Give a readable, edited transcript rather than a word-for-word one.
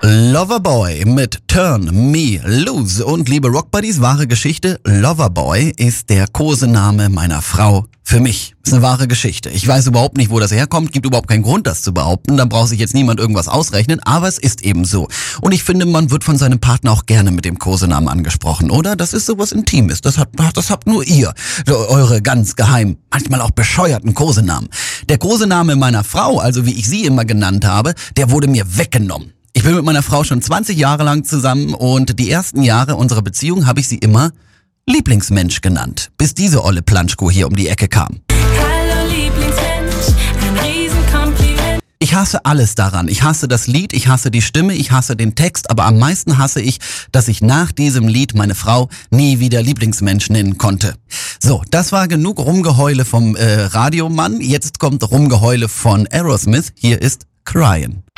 Loverboy mit Turn Me Loose. Und liebe Rockbuddies, wahre Geschichte, Loverboy ist der Kosename meiner Frau für mich. Ist eine wahre Geschichte. Ich weiß überhaupt nicht, wo das herkommt, gibt überhaupt keinen Grund, das zu behaupten. Da braucht sich jetzt niemand irgendwas ausrechnen, aber es ist eben so. Und ich finde, man wird von seinem Partner auch gerne mit dem Kosenamen angesprochen, oder? Das ist sowas Intimes. Das habt nur ihr. Eure ganz geheim, manchmal auch bescheuerten Kosenamen. Der Kosename meiner Frau, also wie ich sie immer genannt habe, der wurde mir weggenommen. Ich bin mit meiner Frau schon 20 Jahre lang zusammen und die ersten Jahre unserer Beziehung habe ich sie immer Lieblingsmensch genannt, bis diese olle Planschko hier um die Ecke kam. Hallo Lieblingsmensch, ein Riesenkompliment. Ich hasse alles daran. Ich hasse das Lied, ich hasse die Stimme, ich hasse den Text, aber am meisten hasse ich, dass ich nach diesem Lied meine Frau nie wieder Lieblingsmensch nennen konnte. So, das war genug Rumgeheule vom Radiomann. Jetzt kommt Rumgeheule von Aerosmith. Hier ist Cryin'.